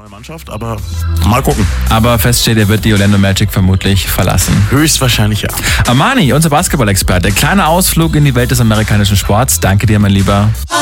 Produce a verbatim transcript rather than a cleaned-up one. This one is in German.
meine Mannschaft, aber mal gucken. Aber fest steht, er wird die Orlando Magic vermutlich verlassen. Höchstwahrscheinlich ja. Armani, unser Basketball-Experte. Kleiner Ausflug in die Welt des amerikanischen Sports. Danke dir, mein Lieber.